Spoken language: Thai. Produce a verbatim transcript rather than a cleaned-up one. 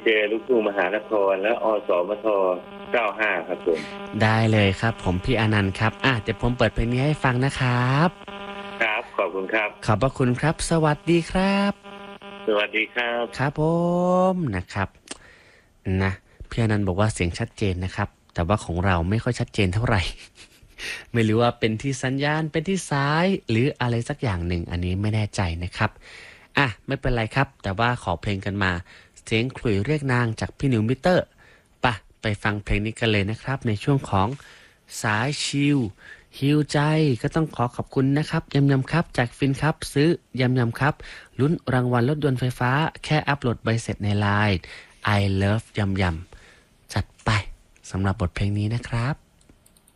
เจลูกทุ่งมหานครและอสมทเก้าห้าครับผมได้เลยครับผมพี่อนันต์ครับอ่ะเดี๋ยวผมเปิดเพลงนี้ให้ฟังนะครับครับขอบคุณครับขอบพระคุณครับสวัสดีครับสวัสดีครับครับผมนะครับนะพี่อนันต์บอกว่าเสียงชัดเจนนะครับแต่ว่าของเราไม่ค่อยชัดเจนเท่าไหร่ ไม่รู้ว่าเป็นที่สัญญาณเป็นที่สายหรืออะไรสักอย่างหนึ่งอันนี้ไม่แน่ใจนะครับอ่ะไม่เป็นไรครับแต่ว่าขอเพลงกันมาเสียงขลุ่ยเรียกนางจากพี่นิวมิเตอร์ปะไปฟังเพลงนี้กันเลยนะครับในช่วงของสายชิลฮิวใจก็ต้องขอขอบคุณนะครับยำยำครับจากฟินครับซื้อยำยำครับลุ้นรางวัลรถยนต์ไฟฟ้าแค่อัปโหลดใบเสร็จในไลน์ I love ยำยำจัดไปสำหรับบทเพลงนี้นะครับ